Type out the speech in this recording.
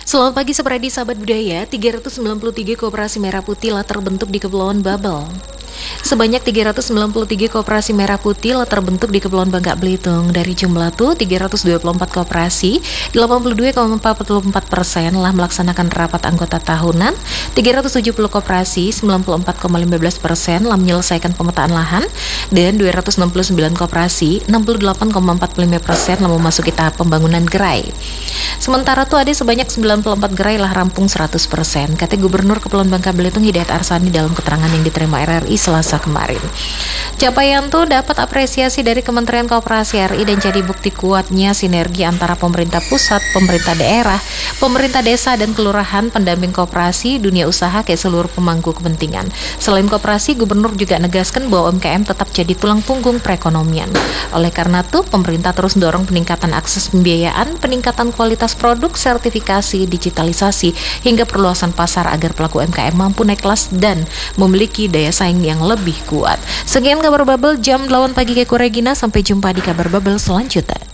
Selamat pagi Sapradi sahabat budaya, 393 koperasi merah putih telah terbentuk di Kepulauan Babel. Sebanyak 393 koperasi merah putih telah terbentuk di Kepulauan Bangka Belitung. Dari jumlah itu, 324 koperasi, 82,44% telah melaksanakan rapat anggota tahunan, 370 koperasi, 94,15% telah menyelesaikan pemetaan lahan, dan 269 koperasi, 68,45% telah memasuki tahap pembangunan gerai. Sementara itu ada sebanyak 94 gerai lah rampung 100%, kata Gubernur Kepulauan Bangka Belitung Hidayat Arsani dalam keterangan yang diterima RRI Selasa kemarin. Capaian itu dapat apresiasi dari Kementerian Koperasi RI dan jadi bukti kuatnya sinergi antara pemerintah pusat, pemerintah daerah, pemerintah desa dan kelurahan, pendamping koperasi, dunia usaha ke seluruh pemangku kepentingan. Selain koperasi, Gubernur juga negaskan bahwa UMKM tetap jadi tulang punggung perekonomian. Oleh karena itu, pemerintah terus mendorong peningkatan akses pembiayaan, peningkatan kualitas produk, sertifikasi, digitalisasi, hingga perluasan pasar agar pelaku UMKM mampu naik kelas dan memiliki daya saing yang lebih kuat. Sekian kabar Bubble jam 8 pagi Keko Regina, sampai jumpa di kabar Bubble selanjutnya.